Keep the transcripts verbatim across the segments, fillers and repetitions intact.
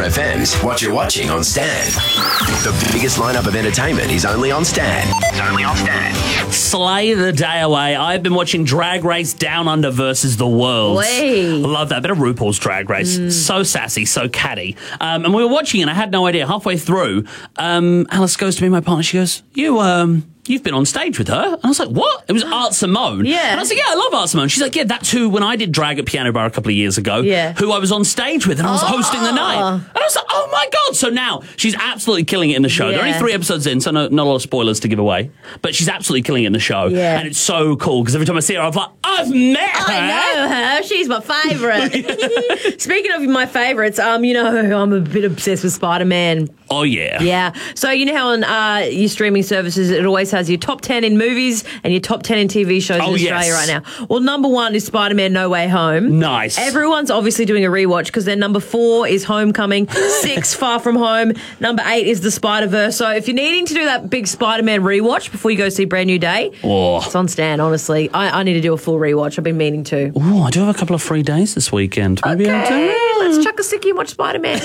F M's What You're Watching on Stan. The biggest lineup of entertainment is only on Stan. It's only on Stan. Slay the day away. I've been watching Drag Race Down Under versus the World. Way. Love that. Bit of RuPaul's Drag Race. Mm. So sassy, so catty. Um, and we were watching it and I had no idea. Halfway through, um, Alice goes to me, my partner, she goes, you, um... you've been on stage with her. And I was like, what? It was Art Simone. Yeah. And I was like, yeah, I love Art Simone. She's like, yeah, that's who, when I did drag at Piano Bar a couple of years ago, yeah. who I was on stage with and I was oh. hosting the night. And I was like, oh my God. So now she's absolutely killing it in the show. Yeah. There are only three episodes in, so no, not a lot of spoilers to give away. But she's absolutely killing it in the show. Yeah. And it's so cool because every time I see her, I'm like, I've met her. I know her. She's my favourite. Speaking of my favourites, um, you know, I'm a bit obsessed with Spider-Man. Oh, yeah. Yeah. So you know how on uh, your streaming services, it always has your top ten in movies and your top ten in T V shows oh, in Australia yes. right now. Well, number one is Spider-Man No Way Home. Nice. Everyone's obviously doing a rewatch because their number four is Homecoming, six Far From Home, number eight is The Spider-Verse. So if you're needing to do that big Spider-Man rewatch before you go see Brand New Day, oh. it's on Stan, honestly. I, I need to do a full rewatch. I've been meaning to. Oh, I do have a couple of free days this weekend. Maybe okay. I'll do it. Let's chuck a sickie and watch Spider-Man.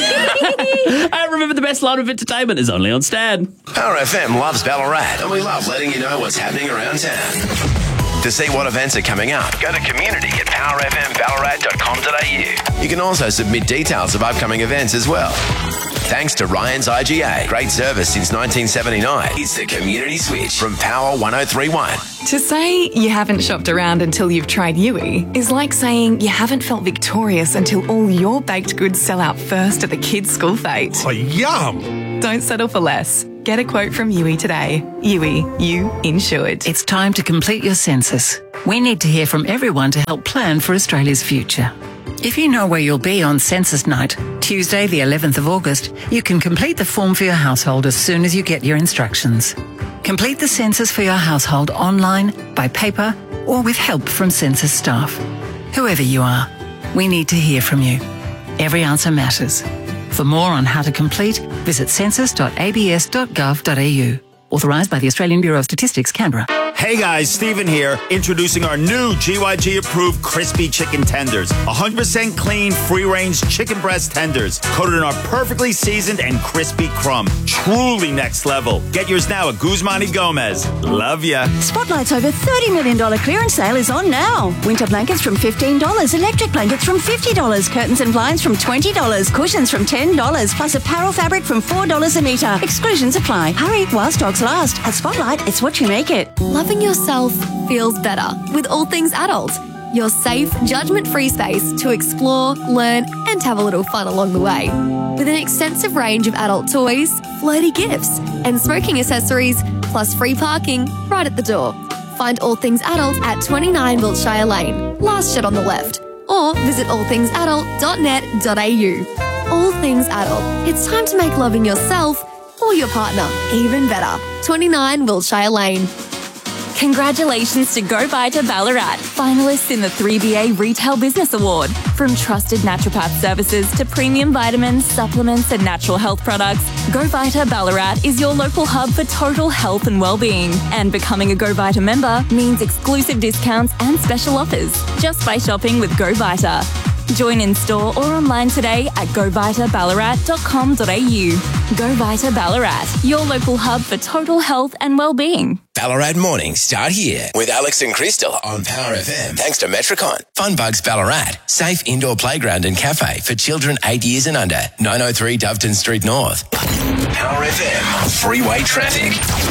I remember the best line of entertainment is only on Stan. Power F M loves Ballarat, and we love letting you know what's happening around town. To see what events are coming up, go to community at power f m ballarat dot com dot a u. You can also submit details of upcoming events as well. Thanks to Ryan's I G A. Great service since nineteen seventy-nine. It's the Community Switch from Power one oh three point one. To say you haven't shopped around until you've tried Yui is like saying you haven't felt victorious until all your baked goods sell out first at the kids' school fete. Oh, yum! Don't settle for less. Get a quote from Yui today. Yui, you insured. It's time to complete your census. We need to hear from everyone to help plan for Australia's future. If you know where you'll be on census night, Tuesday the eleventh of August, you can complete the form for your household as soon as you get your instructions. Complete the census for your household online, by paper, or with help from census staff. Whoever you are, we need to hear from you. Every answer matters. For more on how to complete, visit census dot a b s dot gov dot a u. Authorised by the Australian Bureau of Statistics, Canberra. Hey guys, Stephen here, introducing our new G Y G approved crispy chicken tenders. one hundred percent clean, free-range chicken breast tenders, coated in our perfectly seasoned and crispy crumb. Truly next level. Get yours now at Guzman y Gomez. Love ya. Spotlight's over thirty million dollars clearance sale is on now. Winter blankets from fifteen dollars, electric blankets from fifty dollars, curtains and blinds from twenty dollars, cushions from ten dollars, plus apparel fabric from four dollars a metre. Exclusions apply. Hurry while stocks last. At Spotlight, it's what you make it. Loving yourself feels better with All Things Adult. Your safe, judgment-free space to explore, learn, and have a little fun along the way. With an extensive range of adult toys, flirty gifts, and smoking accessories, plus free parking right at the door. Find All Things Adult at twenty-nine Wiltshire Lane, last shed on the left, or visit all things adult dot net dot a u. All Things Adult. It's time to make loving yourself or your partner even better. twenty-nine Wiltshire Lane. Congratulations to Go Vita Ballarat, finalists in the three B A Retail Business Award. From trusted naturopath services to premium vitamins, supplements and natural health products, Go Vita Ballarat is your local hub for total health and well-being. And becoming a Go Vita member means exclusive discounts and special offers just by shopping with Go Vita. Join in store or online today at go vita ballarat dot com dot a u. Go Vita Ballarat, your local hub for total health and well-being. Ballarat mornings start here with Alex and Crystal on Power F M. Thanks to Metricon. Funbugs Ballarat. Safe indoor playground and cafe for children eight years and under. nine oh three Doveton Street North. Power F M. Freeway traffic.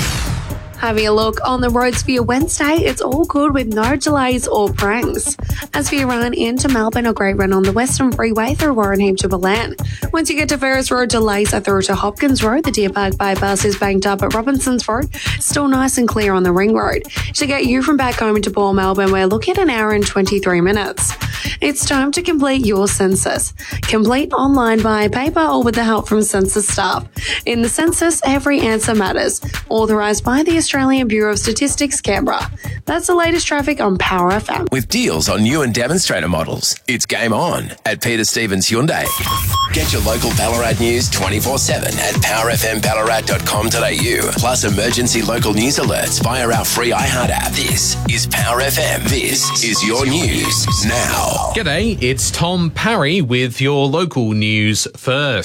Having a look on the roads for your Wednesday, it's all good with no delays or pranks. As for your run into Melbourne, a great run on the Western Freeway through Warrenheim to Belen. Once you get to Ferris Road, delays are through to Hopkins Road. The Deer Park bypass is banked up at Robinson's Road. Still nice and clear on the Ring Road. To get you from back home into Port Melbourne, we're looking at an hour and twenty-three minutes. It's time to complete your census. Complete online by paper or with the help from census staff. In the census, every answer matters. Authorised by the Australian Bureau of Statistics, Canberra. That's the latest traffic on Power F M. With deals on new and demonstrator models, it's game on at Peter Stevens Hyundai. Get your local Ballarat news twenty-four seven at power f m ballarat dot com dot a u. Plus emergency local news alerts via our free iHeart app. This is Power F M. This is your news now. G'day, it's Tom Parry with your local news first.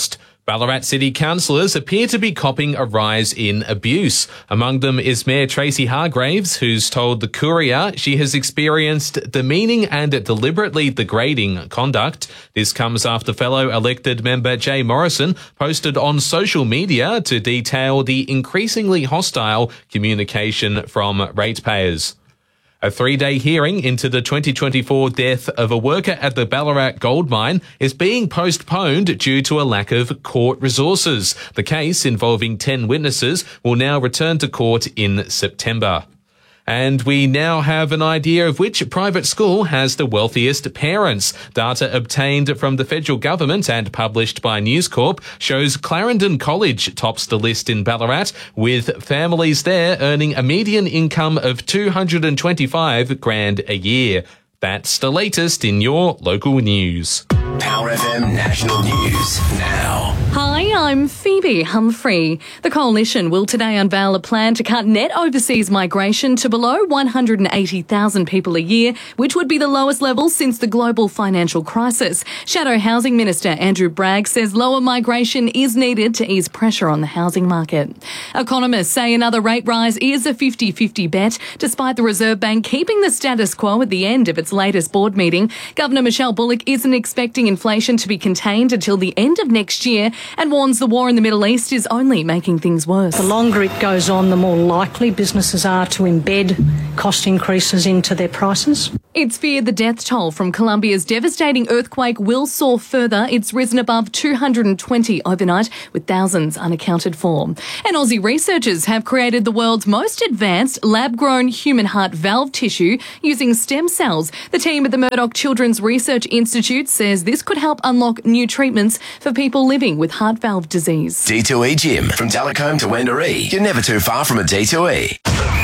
Ballarat City councillors appear to be copping a rise in abuse. Among them is Mayor Tracy Hargraves, who's told the Courier she has experienced demeaning and deliberately degrading conduct. This comes after fellow elected member Jay Morrison posted on social media to detail the increasingly hostile communication from ratepayers. A three-day hearing into the twenty twenty-four death of a worker at the Ballarat gold mine is being postponed due to a lack of court resources. The case, involving ten witnesses, will now return to court in September. And we now have an idea of which private school has the wealthiest parents. Data obtained from the federal government and published by News Corp shows Clarendon College tops the list in Ballarat, with families there earning a median income of two hundred twenty-five grand a year. That's the latest in your local news. Power F M National News now. Hi, I'm Phoebe Humphrey. The Coalition will today unveil a plan to cut net overseas migration to below one hundred eighty thousand people a year, which would be the lowest level since the global financial crisis. Shadow Housing Minister Andrew Bragg says lower migration is needed to ease pressure on the housing market. Economists say another rate rise is a fifty-fifty bet, despite the Reserve Bank keeping the status quo at the end of its latest board meeting. Governor Michelle Bullock isn't expecting inflation to be contained until the end of next year and warns the war in the Middle East is only making things worse. The longer it goes on, the more likely businesses are to embed cost increases into their prices. It's feared the death toll from Colombia's devastating earthquake will soar further. It's risen above two hundred twenty overnight, with thousands unaccounted for. And Aussie researchers have created the world's most advanced lab-grown human heart valve tissue using stem cells. The team at the Murdoch Children's Research Institute says this could help unlock new treatments for people living with heart valve disease. D two E Gym. From Talcombe to Wendouree. You're never too far from a D two E.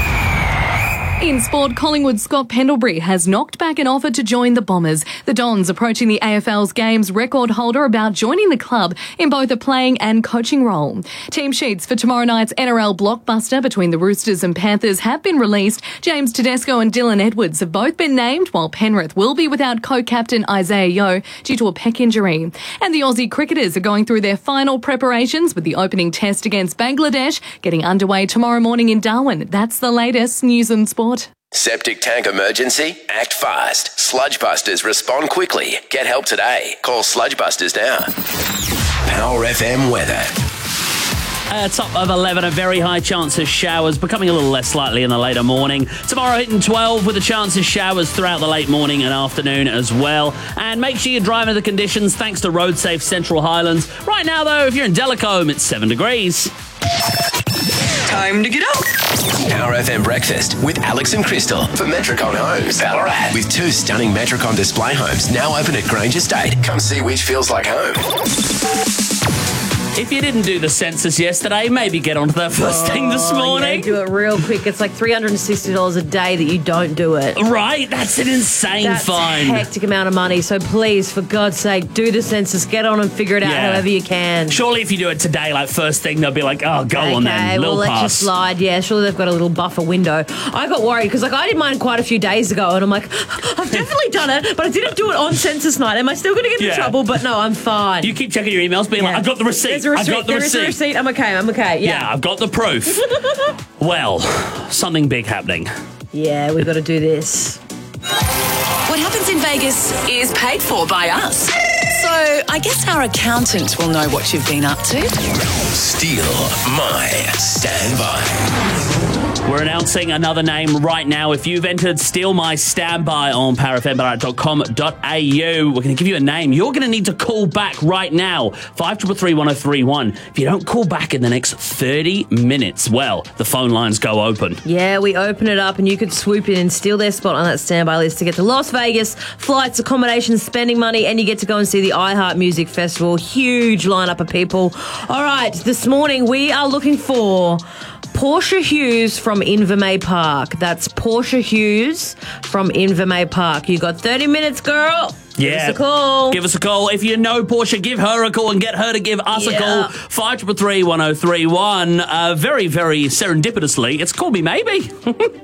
In sport, Collingwood's Scott Pendlebury has knocked back an offer to join the Bombers. The Dons approaching the A F L's games record holder about joining the club in both a playing and coaching role. Team sheets for tomorrow night's N R L blockbuster between the Roosters and Panthers have been released. James Tedesco and Dylan Edwards have both been named, while Penrith will be without co-captain Isaiah Yeo due to a pec injury. And the Aussie cricketers are going through their final preparations, with the opening test against Bangladesh getting underway tomorrow morning in Darwin. That's the latest news and sport. Septic tank emergency? Act fast. Sludge Busters respond quickly. Get help today. Call Sludge Busters now. Power F M weather. Uh, top of eleven, a very high chance of showers, becoming a little less likely in the later morning. Tomorrow hitting twelve with a chance of showers throughout the late morning and afternoon as well. And make sure you're driving the conditions thanks to Road Safe Central Highlands. Right now, though, if you're in Delacombe, it's seven degrees. Time to get up. Power F M Breakfast with Alex and Crystal for Metricon Homes, Ballarat. With two stunning Metricon display homes now open at Grange Estate. Come see which feels like home. If you didn't do the census yesterday, maybe get onto that first thing this morning. Yeah, do it real quick. It's like three hundred sixty dollars a day that you don't do it. Right? That's an insane That's fine. a hectic amount of money. So please, for God's sake, do the census. Get on and figure it out Yeah. however you can. Surely if you do it today, like first thing, they'll be like, oh, go okay, on then. well, Little let you pass. slide. Yeah, surely they've got a little buffer window. I got worried because like I did mine quite a few days ago, and I'm like, I've definitely done it, but I didn't do it on census night. Am I still going to get in Yeah. trouble? But no, I'm fine. You keep checking your emails, being like, I've got the receipt. There's a receipt. I've got the There is a receipt. receipt. I'm okay. I'm okay. Yeah. Yeah, I've got the proof. Well, something big happening. Yeah, we've got to do this. What happens in Vegas is paid for by us. So I guess our accountant will know what you've been up to. Steal my standby. We're announcing another name right now. If you've entered Steal My Standby on power f m ballarat dot com dot a u, we're going to give you a name. You're going to need to call back right now. five three three, one oh three one. If you don't call back in the next thirty minutes, well, the phone lines go open. Yeah, we open it up and you could swoop in and steal their spot on that standby list to get to Las Vegas, flights, accommodations, spending money, and you get to go and see the iHeart Music Festival. Huge lineup of people. All right, this morning we are looking for Portia Hughes from Invermay Park. That's Portia Hughes from Invermay Park. You got thirty minutes, girl. Yeah. Give us a call. Give us a call. If you know Portia, give her a call and get her to give us Yeah. a call. five three three, one oh three one. Uh, very, very serendipitously, it's Call Me Maybe.